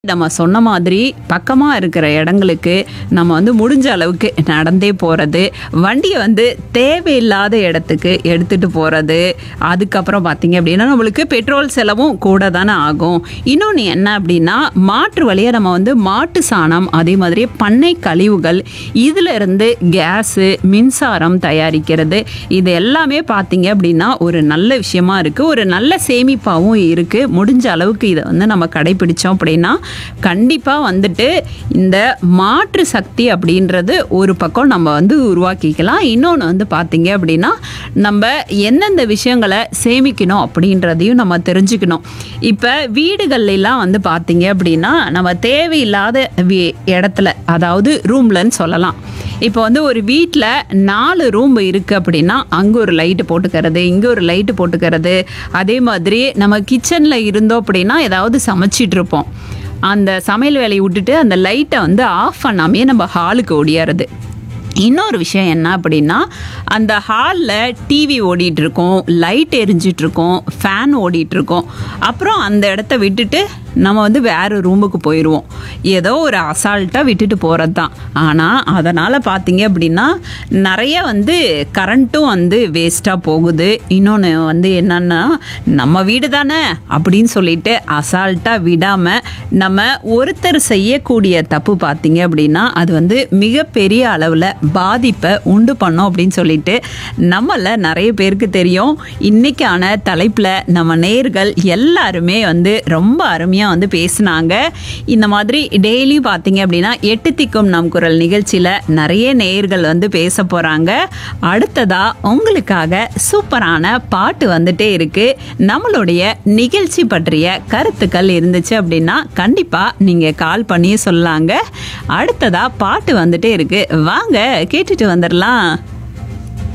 நம்ம சொன்ன மாதிரி பக்கமா இருக்கிற இடங்களுக்கு நம்ம வந்து முடிஞ்ச அளவுக்கு நடந்தே போறது, வண்டியை வந்து தேவையில்லாத இடத்துக்கு எடுத்துட்டு போறது. அதுக்கப்புறம் பார்த்தீங்க அப்படின்னா நம்மளுக்கு பெட்ரோல் செலவும் கூட தானே ஆகும். இன்னொன்று என்ன அப்படின்னா, மாற்று வழியாக நம்ம வந்து மாட்டு சாணம், அதே மாதிரி பண்ணை கழிவுகள், இதில் இருந்து கேஸு, மின்சாரம் தயாரிக்கிறது, இது எல்லாமே பார்த்தீங்க அப்படின்னா ஒரு நல்ல விஷயமா இருக்குது. ஒரு நல்ல சேமிப்பாகவும் இருக்குது. முடிஞ்ச அளவுக்கு இதை வந்து நம்ம கடைபிடிச்சோம் அப்படின்னா கண்டிப்பாக வந்துட்டு இந்த மாற்று சக்தி அப்படின்றது ஒரு பக்கம் நம்ம வந்து உருவாக்கிக்கலாம். இன்னொன்று வந்து பார்த்தீங்க அப்படின்னா நம்ம எந்தெந்த விஷயங்களை சேமிக்கணும் அப்படின்றதையும் நம்ம தெரிஞ்சுக்கணும். இப்போ வீடுகள்லாம் வந்து பார்த்தீங்க அப்படின்னா நம்ம தேவையில்லாத இடத்துல, அதாவது ரூம்லன்னு சொல்லலாம். இப்போ வந்து ஒரு வீட்டில் 4 ரூம் இருக்குது அப்படின்னா அங்கே ஒரு லைட்டு போட்டுக்கிறது, இங்கே ஒரு லைட்டு போட்டுக்கிறது. அதே மாதிரி நம்ம கிச்சனில் இருந்தோம் அப்படின்னா ஏதாவது சமைச்சிட்டு இருப்போம், அந்த சமையல் வேலையை விட்டுட்டு அந்த லைட்டை வந்து ஆஃப் பண்ணாமே நம்ம ஹாலுக்கு ஓடியாருது. இன்னொரு விஷயம் என்ன அப்படின்னா, அந்த ஹாலில் டிவி ஓடிட்டுருக்கோம், லைட் எரிஞ்சிட்ருக்கோம், ஃபேன் ஓடிட்டுருக்கோம். அப்புறம் அந்த இடத்த விட்டுட்டு நம்ம வந்து வேறு ரூமுக்கு போயிடுவோம். ஏதோ ஒரு அசால்ட்டாக விட்டுட்டு போகிறது தான். ஆனால் அதனால் பார்த்தீங்க அப்படின்னா நிறைய வந்து கரண்ட்டும் வந்து வேஸ்ட்டாக போகுது. இன்னொன்று வந்து என்னென்னா, நம்ம வீடு தானே அப்படின்னு சொல்லிட்டு அசால்ட்டாக விடாமல் நம்ம ஒருத்தர் செய்யக்கூடிய தப்பு பார்த்தீங்க அப்படின்னா அது வந்து மிகப்பெரிய அளவில் பாதிப்பை உண்டு பண்ணோம் அப்படின்னு சொல்லிட்டு நம்மள நிறைய பேருக்கு தெரியும். இன்னைக்கான தலைப்பில் நம்ம நேயர்கள் எல்லாருமே வந்து ரொம்ப அருமையாக வந்து பேசினாங்க. இந்த மாதிரி டெய்லி பார்த்தீங்க அப்படின்னா 8 திக்கும் நம் குரல் நிகழ்ச்சியில் நிறைய நேயர்கள் வந்து பேச போகிறாங்க. அடுத்ததா உங்களுக்காக சூப்பரான பாட்டு வந்துட்டே இருக்கு. நம்மளுடைய நிகழ்ச்சி பற்றிய கருத்துக்கள் இருந்துச்சு அப்படின்னா கண்டிப்பாக நீங்கள் கால் பண்ணி சொல்லலாங்க. அடுத்ததா பாட்டு வந்துட்டே இருக்கு, வாங்க கேட்டுட்டு வந்துடலாம்.